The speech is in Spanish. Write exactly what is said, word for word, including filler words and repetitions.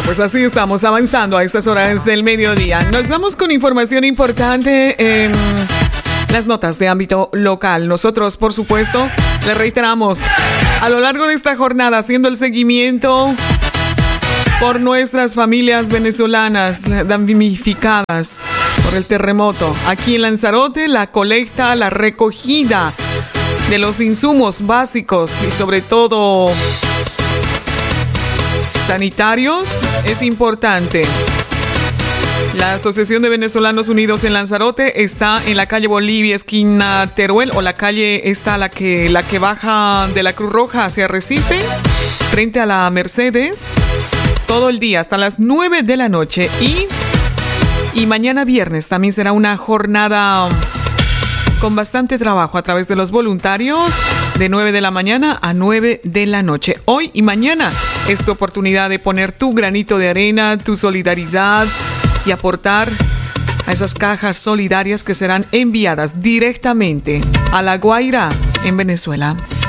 pues así estamos avanzando a estas horas del mediodía. Nos vamos con información importante en las notas de ámbito local. Nosotros, por supuesto, le reiteramos a lo largo de esta jornada, haciendo el seguimiento por nuestras familias venezolanas damnificadas por el terremoto. Aquí en Lanzarote, la colecta, la recogida de los insumos básicos y sobre todo sanitarios es importante. La Asociación de Venezolanos Unidos en Lanzarote está en la calle Bolivia, esquina Teruel, o la calle está la que, la que baja de la Cruz Roja hacia Recife, frente a la Mercedes, todo el día hasta las nueve de la noche. Y, y mañana viernes también será una jornada con bastante trabajo a través de los voluntarios, de nueve de la mañana a nueve de la noche. Hoy y mañana es tu oportunidad de poner tu granito de arena, tu solidaridad y aportar a esas cajas solidarias que serán enviadas directamente a La Guaira, en Venezuela.